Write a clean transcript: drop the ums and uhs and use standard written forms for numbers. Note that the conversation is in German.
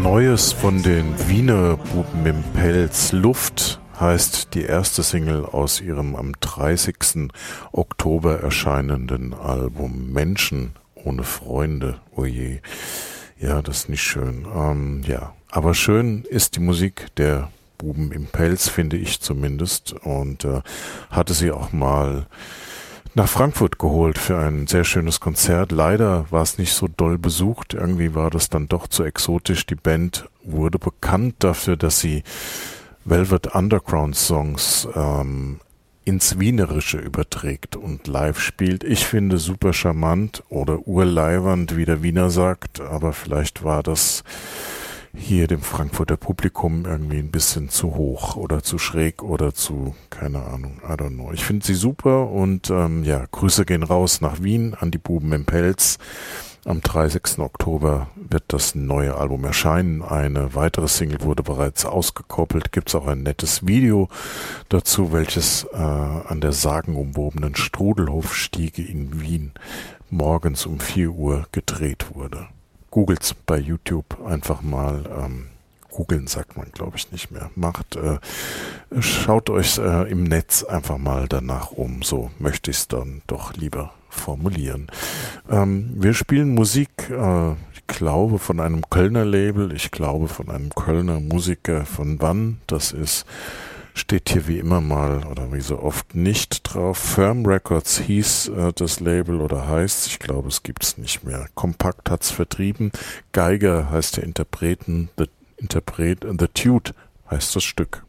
Neues von den Wiener Buben im Pelz. Luft heißt die erste Single aus ihrem am 30. Oktober erscheinenden Album Menschen ohne Freunde. Oje, ja, das ist nicht schön. Ja, aber schön ist die Musik der Buben im Pelz, finde ich zumindest. Und hatte sie auch mal nach Frankfurt geholt für ein sehr schönes Konzert. Leider war es nicht so doll besucht. Irgendwie war das dann doch zu exotisch. Die Band wurde bekannt dafür, dass sie Velvet Underground Songs ins Wienerische überträgt und live spielt. Ich finde super charmant oder urleiwand, wie der Wiener sagt, aber vielleicht war das hier dem Frankfurter Publikum irgendwie ein bisschen zu hoch oder zu schräg oder zu, keine Ahnung, I don't know. Ich finde sie super und ja, Grüße gehen raus nach Wien an die Buben im Pelz. Am 30. Oktober wird das neue Album erscheinen. Eine weitere Single wurde bereits ausgekoppelt. Gibt es auch ein nettes Video dazu, welches an der sagenumwobenen Strudelhofstiege in Wien morgens um 4 Uhr gedreht wurde. Googelt's bei YouTube einfach mal. Googeln sagt man, glaube ich, nicht mehr. Schaut euch im Netz einfach mal danach um. So möchte ich es dann doch lieber formulieren. Wir spielen Musik, ich glaube von einem Kölner Label, ich glaube von einem Kölner Musiker. Von wann das ist, steht hier wie immer mal oder wie so oft nicht drauf. Firm Records hieß das Label oder heißt, ich glaube es gibt's nicht mehr. Kompakt hat's vertrieben. Geiger heißt der Interpret, The Tude heißt das Stück.